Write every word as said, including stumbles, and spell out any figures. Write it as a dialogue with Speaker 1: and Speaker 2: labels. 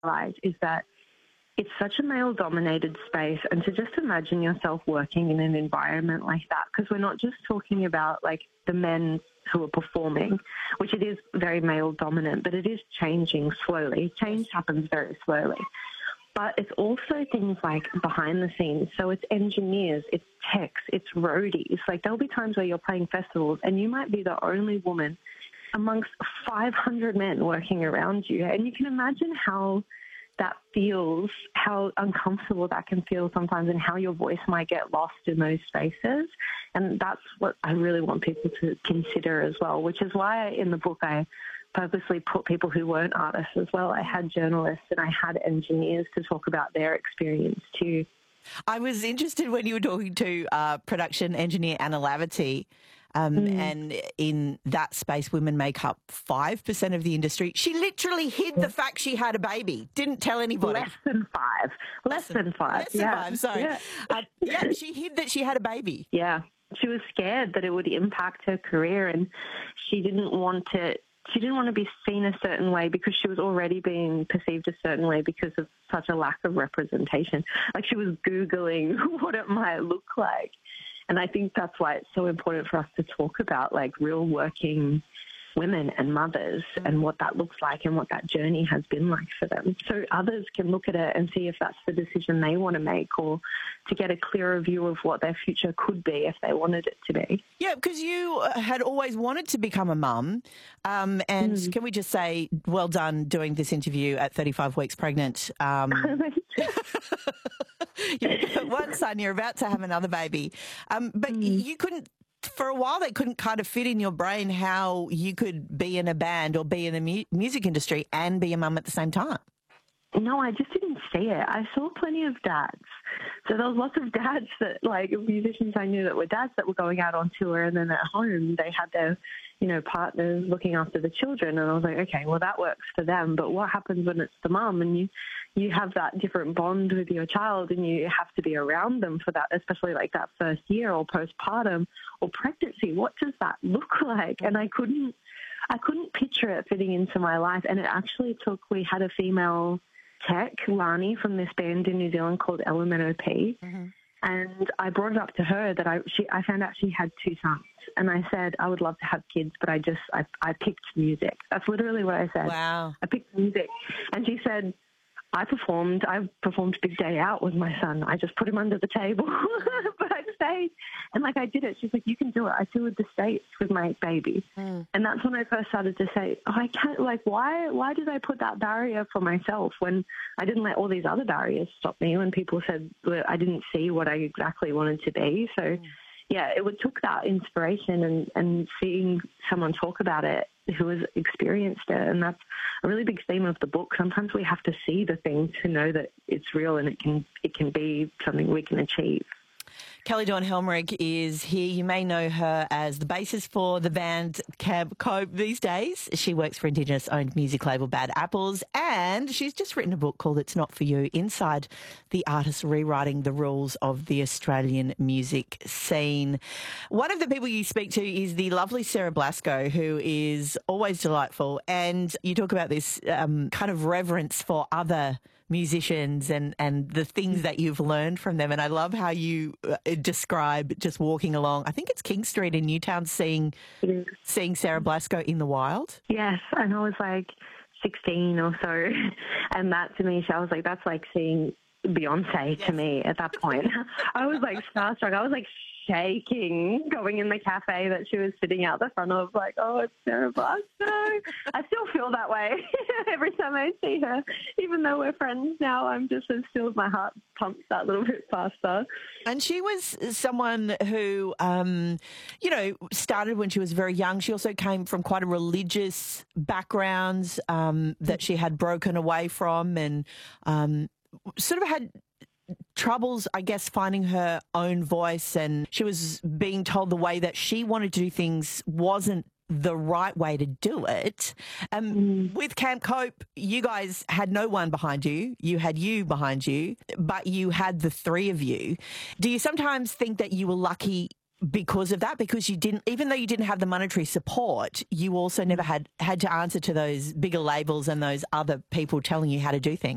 Speaker 1: realize is that it's such a male-dominated space, and to just imagine yourself working in an environment like that, because we're not just talking about like the men who are performing, which it is very male-dominant, but it is changing slowly. Change happens very slowly. But it's also things like behind the scenes. So it's engineers, it's techs, it's roadies. Like there'll be times where you're playing festivals and you might be the only woman amongst five hundred men working around you. And you can imagine how that feels, how uncomfortable that can feel sometimes, and how your voice might get lost in those spaces. And that's what I really want people to consider as well, which is why in the book I purposely put people who weren't artists as well. I had journalists and I had engineers to talk about their experience too.
Speaker 2: I was interested when you were talking to uh, production engineer Anna Laverty, um, mm. and in that space, women make up five percent of the industry. She literally hid the fact she had a baby, didn't tell anybody.
Speaker 1: Less than five. Less, Less than five.
Speaker 2: Less
Speaker 1: yeah.
Speaker 2: than five, sorry. Yeah. Uh, yeah, she hid that she had a baby.
Speaker 1: Yeah. She was scared that it would impact her career, and she didn't want to She didn't want to be seen a certain way because she was already being perceived a certain way because of such a lack of representation. Like she was Googling what it might look like. And I think that's why it's so important for us to talk about like real working women and mothers and what that looks like and what that journey has been like for them. So others can look at it and see if that's the decision they want to make, or to get a clearer view of what their future could be if they wanted it to be.
Speaker 2: Yeah, because you had always wanted to become a mum. Um, and mm. can we just say, well done doing this interview at thirty-five weeks pregnant. Um, you've got one son, you're about to have another baby. Um, but mm. you couldn't, for a while, they couldn't kind of fit in your brain how you could be in a band or be in the mu- music industry and be a mum at the same time.
Speaker 1: No, I just didn't see it. I saw plenty of dads. So there was lots of dads that, like, musicians I knew that were dads that were going out on tour, and then at home they had their, you know, partners looking after the children. And I was like, okay, well, that works for them. But what happens when it's the mum and you, you have that different bond with your child and you have to be around them for that, especially like that first year or postpartum or pregnancy? What does that look like? And I couldn't, I couldn't picture it fitting into my life. And it actually took, we had a female tech, Lani, from this band in New Zealand called L M N O P. Mm-hmm. And I brought it up to her that I she I found out she had two sons. And I said, I would love to have kids, but I just, I, I picked music. That's literally what I said.
Speaker 2: Wow.
Speaker 1: I picked music. And she said, I performed, I performed Big Day Out with my son. I just put him under the table, but I stayed. And like I did it. She's like, you can do it. I toured the States with my baby. Mm. And that's when I first started to say, oh, I can't, like, why, why did I put that barrier for myself when I didn't let all these other barriers stop me, when people said well, I didn't see what I exactly wanted to be. So mm. yeah, it would, took that inspiration and, and seeing someone talk about it who has experienced it. And that's a really big theme of the book. Sometimes we have to see the thing to know that it's real and it can it can be something we can achieve.
Speaker 2: Kelly Dawn Helmerich is here. You may know her as the bassist for the band Camp Cope these days. She works for Indigenous-owned music label Bad Apples, and she's just written a book called It's Not For You, Inside the Artist Rewriting the Rules of the Australian Music Scene. One of the people you speak to is the lovely Sarah Blasco, who is always delightful, and you talk about this um, kind of reverence for other musicians and, and the things that you've learned from them. And I love how you uh, describe just walking along, I think it's King Street in Newtown, seeing seeing Sarah Blasco in the wild.
Speaker 1: Yes, and I was like sixteen or so. And that to me, I was like, that's like seeing Beyonce yes. to me at that point. I was like starstruck. I was like shaking going in the cafe that she was sitting out the front of, like, oh, it's Sarah Blasco. I still feel that way every time I see her. Even though we're friends now, I'm just as still, my heart pumps that little bit faster.
Speaker 2: And she was someone who, um, you know, started when she was very young. She also came from quite a religious background um, that she had broken away from, and um, sort of had troubles, I guess, finding her own voice, and she was being told the way that she wanted to do things wasn't the right way to do it. Um, mm. With Camp Cope, you guys had no one behind you. You had you behind you, but you had the three of you. Do you sometimes think that you were lucky because of that? Because you didn't, even though you didn't have the monetary support, you also never had, had to answer to those bigger labels and those other people telling you how to do things.